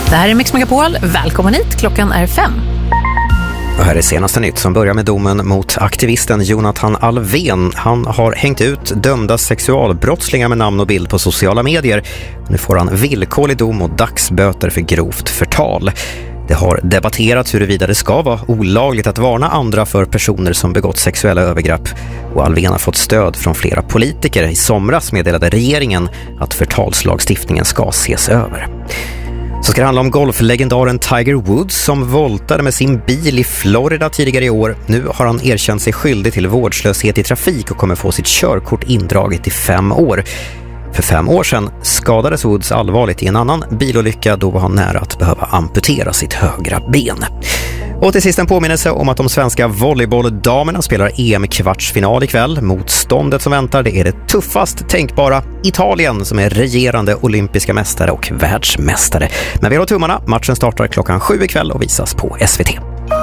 Det här är Mix Megapol. Välkommen hit. Klockan är 5. Och här är senaste nytt som börjar med domen mot aktivisten Jonathan Alvén. Han har hängt ut dömda sexualbrottslingar med namn och bild på sociala medier. Nu får han villkorlig dom och dagsböter för grovt förtal. Det har debatterats huruvida det ska vara olagligt att varna andra för personer som begått sexuella övergrepp. Och Alvén har fått stöd från flera politiker. I somras meddelade regeringen att förtalslagstiftningen ska ses över. Så ska det handla om golflegendaren Tiger Woods som voltade med sin bil i Florida tidigare i år. Nu har han erkänt sig skyldig till vårdslöshet i trafik och kommer få sitt körkort indraget i 5 år. För 5 år sedan skadades Woods allvarligt i en annan bilolycka. Då var han nära att behöva amputera sitt högra ben. Och till sist en påminnelse om att de svenska volleybolldamerna spelar EM-kvartsfinal ikväll. Motståndet som väntar, det är det tuffast tänkbara Italien som är regerande olympiska mästare och världsmästare. Men vi har tummarna. Matchen startar klockan 7 ikväll och visas på SVT.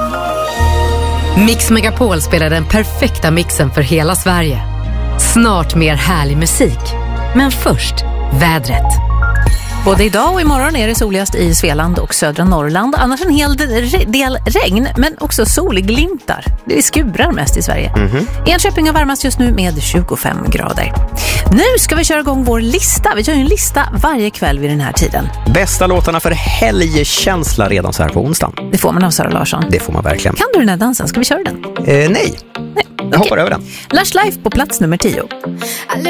Mix Megapol spelar den perfekta mixen för hela Sverige. Snart mer härlig musik. Men först, vädret. Både idag och imorgon är det soligast i Svealand och södra Norrland. Annars en hel del regn, men också solglimtar. Det skurar mest i Sverige. Enköping har varmast just nu med 25 grader. Nu ska vi köra igång vår lista. Vi gör ju en lista varje kväll vid den här tiden. Bästa låtarna för helgkänsla redan så här på onsdagen. Det får man av Sara Larsson. Det får man verkligen. Kan du den här dansen? Ska vi köra den? Nej. Jag hoppar över den. Lush Life på plats nummer 10.